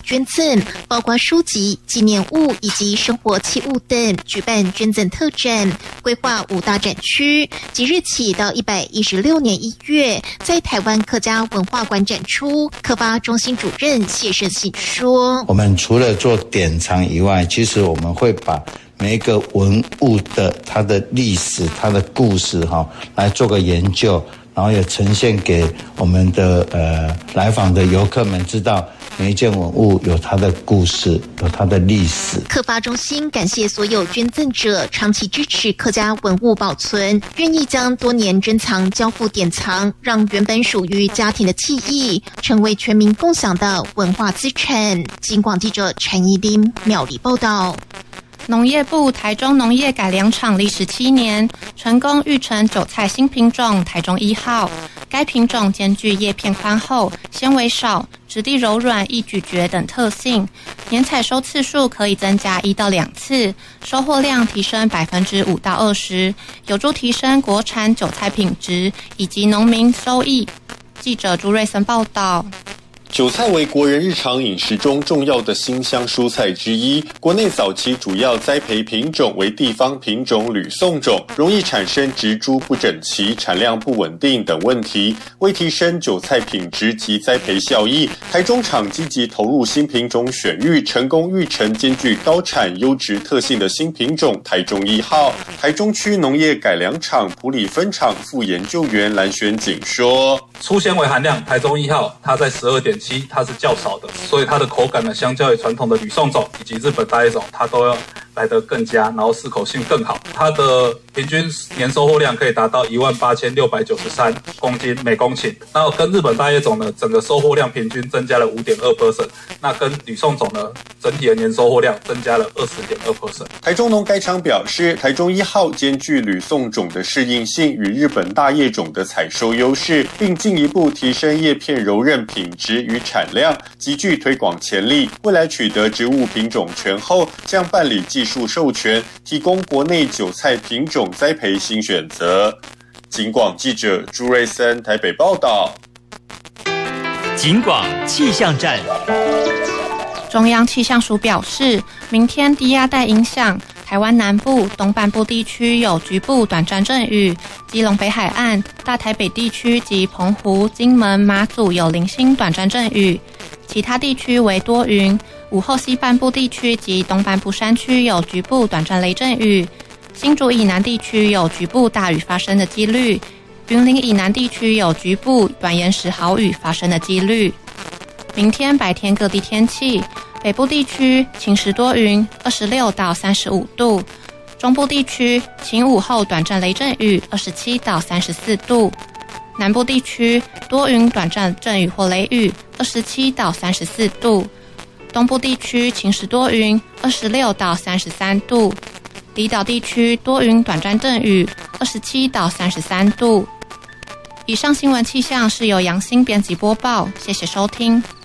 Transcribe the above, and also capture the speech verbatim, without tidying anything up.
捐赠，包括书籍、纪念物以及生活器物等，举办捐赠特展，规划五大展区，即日起到一百一十六年一月，在台湾客家文化馆展出。客发中心主任谢胜信说：“ 我们除了做典藏以外，其实我们会把每一个文物的它的历史、它的故事哈，来做个研究。”然后也呈现给我们的呃来访的游客们知道，每一件文物有它的故事，有它的历史。 客发中心感谢所有捐赠者长期支持客家文物保存，愿意将多年珍藏交付典藏，让原本属于家庭的记忆成为全民共享的文化资产。警广记者陈怡琳苗栗报道。 农业部台中农业改良场历时七年，成功育成韭菜新品种台中一号。该品种兼具叶片宽厚、纤维少、质地柔软、易咀嚼等特性，年采收次数可以增加一到两次，收获量提升百分之五到二十，有助提升国产韭菜品质以及农民收益。记者朱瑞森报道。 韭菜为国人日常饮食中重要的辛香蔬菜之一，国内早期主要栽培品种为地方品种吕宋种，容易产生植株不整齐、产量不稳定等问题。为提升韭菜品质及栽培效益，台中厂积极投入新品种选育，成功育成兼具高产优质特性的新品种台中一号。台中区农业改良场埔里分厂副研究员蓝轩景说：“ 粗纤维含量台中一号，它在十二点七，它是较少的，所以它的口感呢，相较于传统的吕宋种以及日本大叶种，它都要来得更佳，然后适口性更好。它的平均年收获量可以达到一万八千六百九十三公斤每公顷。那跟日本大叶种呢，整个收获量平均增加了 百分之五点二。那跟吕宋种呢，整体的年收获量增加了 百分之二十点二。 台中农改场表示，台中一号兼具吕宋种的适应性与日本大叶种的采收优势，并进一步提升叶片柔韧品质与产量，极具推广潜力。未来取得植物品种权后，将办理技术授权，提供国内韭菜品种栽培新选择。警广记者朱瑞森台北报道。 警广气象站。 中央气象署表示，明天低压带影响台湾南部、东半部地区有局部短暂阵雨，基隆北海岸、大台北地区及澎湖、金门、马祖有零星短暂阵雨，其他地区为多云。午后西半部地区及东半部山区有局部短暂雷阵雨，新竹以南地区有局部大雨发生的几率，云林以南地区有局部短延时豪雨发生的几率。明天白天各地天气，北部地区晴时多云，二十六到三十五度；中部地区晴午后短暂雷阵雨，二十七到三十四度；南部地区多云短暂阵雨或雷雨，二十七到三十四度；东部地区晴时多云，二十六到三十三度；离岛地区多云短暂阵雨，二十七到三十三度。以上新闻气象是由杨欣编辑播报，谢谢收听。